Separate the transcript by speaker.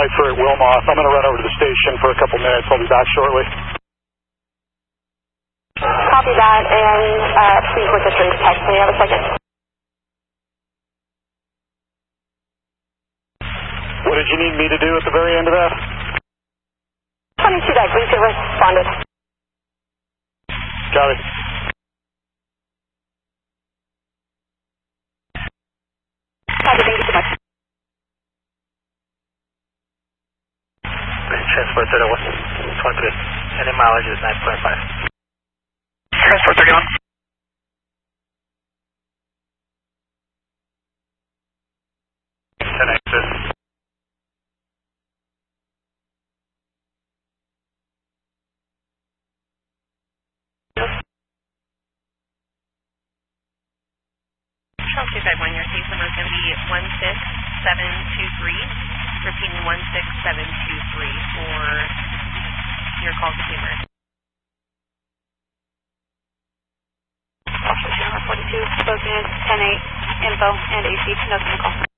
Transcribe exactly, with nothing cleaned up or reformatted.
Speaker 1: Cipher at Wilmoth. I'm going to run over to the station for a couple minutes. I'll be back shortly.
Speaker 2: Copy that, and uh, please look at your text when you have a second.
Speaker 1: What did you need me to do at the very end of that?
Speaker 2: twenty-two deck, please get responded.
Speaker 1: Got it.
Speaker 2: Copy, thank you so much.
Speaker 3: Transport thirty-one, twenty-three, and the mileage is nine point five.
Speaker 4: Transport thirty-one.
Speaker 3: ten exit.
Speaker 5: Charles two five one, your case number is going to be one six seven two three. Repeating one six seven two three for your call to Tamer.
Speaker 2: Officer forty-two, spoken ten eight, info and A C, nothing to call.